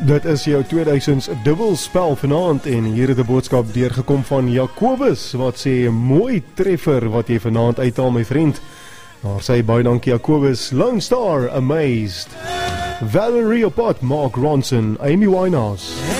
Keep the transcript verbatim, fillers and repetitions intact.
Dit is jou tweeduisend dubbelspel vanaand en hier het 'n boodskap deurgekom van Jacobus wat sê mooi treffer wat jy vanaand uithaal my vriend. Maar sê baie dankie Jacobus. Lone Star Amazed. Valerie Opot, Mark Ronson, Amy Winehouse.